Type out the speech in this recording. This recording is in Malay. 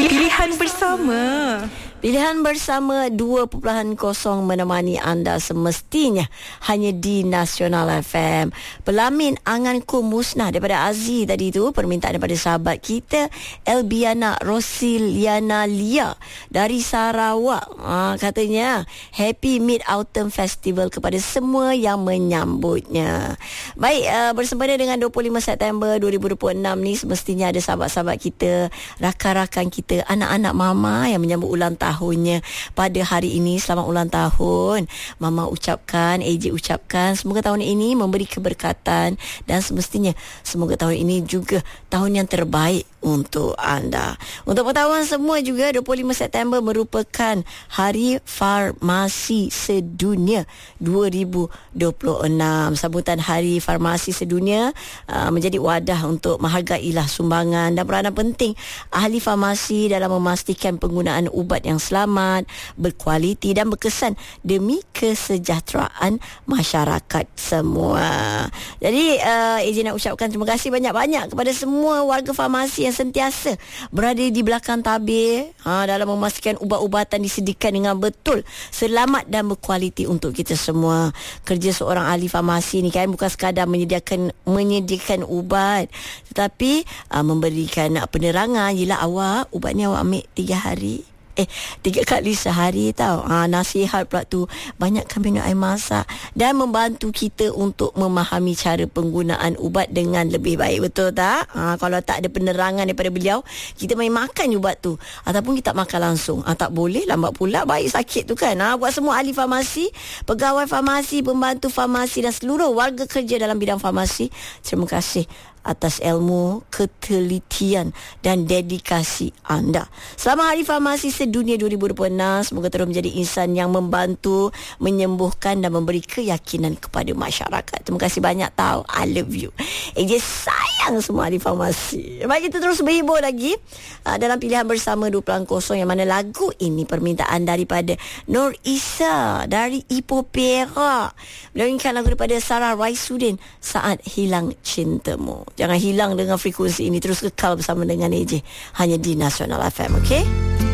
Pilihan bersama. Pilihan bersama 2.0 menemani anda semestinya hanya di Nasional FM. Pelamin anganku musnah daripada Aziz tadi tu, permintaan daripada sahabat kita Elbiana Rosiliana Lia dari Sarawak. Katanya Happy Mid Autumn Festival kepada semua yang menyambutnya. Baik, bersempena dengan 25 September 2026 ni, semestinya ada sahabat-sahabat kita, rakan-rakan kita, anak-anak mama yang menyambut ulang tahunnya pada hari ini. Selamat ulang tahun Mama ucapkan, AJ ucapkan, semoga tahun ini memberi keberkatan dan semestinya semoga tahun ini juga tahun yang terbaik untuk anda. Untuk pengetahuan semua juga, 25 September merupakan Hari Farmasi Sedunia 2026. Sambutan Hari Farmasi Sedunia menjadi wadah untuk menghargailah sumbangan dan peranan penting ahli farmasi dalam memastikan penggunaan ubat yang selamat, berkualiti dan berkesan demi kesejahteraan masyarakat semua. Jadi AJ nak ucapkan terima kasih banyak-banyak kepada semua warga farmasi yang sentiasa berada di belakang tabir dalam memastikan ubat-ubatan disediakan dengan betul, selamat dan berkualiti untuk kita semua. Kerja seorang ahli farmasi ni kan bukan sekadar menyediakan ubat, tetapi memberikan penerangan. Yelah awak, ubat ni awak ambil 3 hari 3 kali sehari tau. Nasihat pula tu, banyakkan minum air masak dan membantu kita untuk memahami cara penggunaan ubat dengan lebih baik. Betul tak? Kalau tak ada penerangan daripada beliau, kita main makan ubat tu ataupun kita makan langsung. Tak boleh, lambat pula, baik sakit tu kan. Buat semua ahli farmasi, pegawai farmasi, pembantu farmasi dan seluruh warga kerja dalam bidang farmasi, terima kasih atas ilmu, ketelitian dan dedikasi anda. Selamat Hari Farmasi Sedunia 2026. Semoga terus menjadi insan yang membantu, menyembuhkan dan memberi keyakinan kepada masyarakat. Terima kasih banyak tau. I love you. AJ sayang semua ahli farmasi. Baik, kita terus berhibur lagi dalam pilihan bersama 2.0, yang mana lagu ini permintaan daripada Nur Isa dari Ipoh Perak. Beliau inginkan lagu daripada Sarah Raisuddin, Saat Hilang Cintamu. Jangan hilang dengan frekuensi ini, terus kekal bersama dengan AJ hanya di Nasional FM, okey?